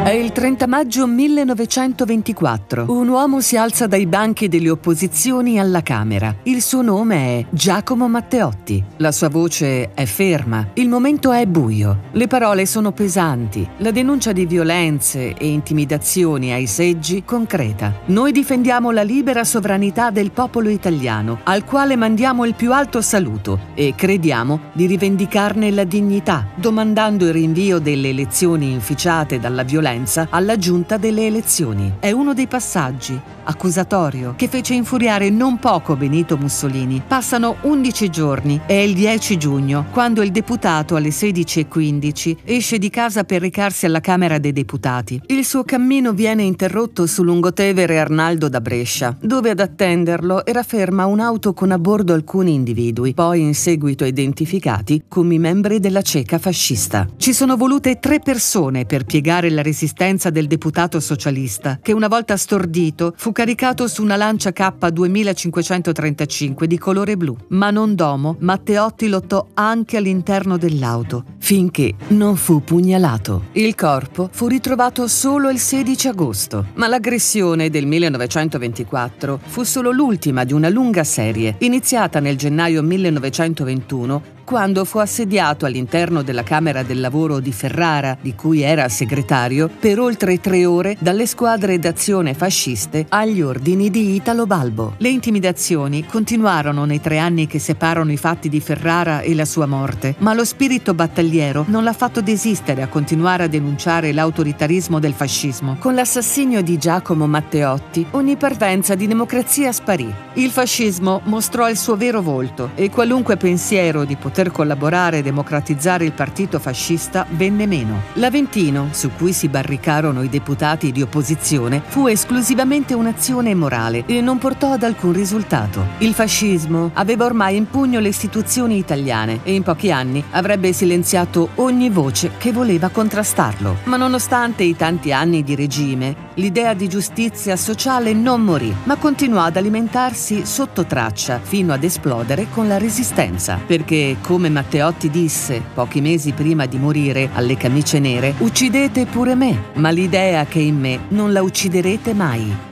È il 30 maggio 1924. Un uomo si alza dai banchi delle opposizioni alla Camera. Il suo nome è Giacomo Matteotti. La sua voce è ferma. Il momento è buio. Le parole sono pesanti. La denuncia di violenze e intimidazioni ai seggi concreta. Noi difendiamo la libera sovranità del popolo italiano, al quale mandiamo il più alto saluto e crediamo di rivendicarne la dignità, domandando il rinvio delle elezioni inficiate dalla violenza alla giunta delle elezioni. È uno dei passaggi accusatorio che fece infuriare non poco Benito Mussolini. Passano 11 giorni, è il 10 giugno, quando il deputato alle 16:15 esce di casa per recarsi alla Camera dei Deputati. Il suo cammino viene interrotto su Lungotevere Arnaldo da Brescia, dove ad attenderlo era ferma un'auto con a bordo alcuni individui, poi in seguito identificati come membri della ceca fascista. Ci sono volute 3 persone per piegare la resistenza del deputato socialista, che una volta stordito fu caricato su una Lancia K2535 di colore blu. Ma non domo, Matteotti lottò anche all'interno dell'auto, finché non fu pugnalato. Il corpo fu ritrovato solo il 16 agosto, ma l'aggressione del 1924 fu solo l'ultima di una lunga serie, iniziata nel gennaio 1921, quando fu assediato all'interno della Camera del Lavoro di Ferrara, di cui era segretario, per oltre 3 ore dalle squadre d'azione fasciste agli ordini di Italo Balbo. Le intimidazioni continuarono nei 3 anni che separano i fatti di Ferrara e la sua morte, ma lo spirito battagliero non l'ha fatto desistere a continuare a denunciare l'autoritarismo del fascismo. Con l'assassinio di Giacomo Matteotti, ogni parvenza di democrazia sparì. Il fascismo mostrò il suo vero volto e qualunque pensiero di poter collaborare e democratizzare il partito fascista venne meno. L'Aventino, su cui si barricarono i deputati di opposizione, fu esclusivamente un'azione morale e non portò ad alcun risultato. Il fascismo aveva ormai in pugno le istituzioni italiane e in pochi anni avrebbe silenziato ogni voce che voleva contrastarlo. Ma nonostante i tanti anni di regime, l'idea di giustizia sociale non morì, ma continuò ad alimentarsi sotto traccia fino ad esplodere con la Resistenza. Perché, come Matteotti disse pochi mesi prima di morire alle camicie nere, uccidete pure me, ma l'idea che è in me non la ucciderete mai.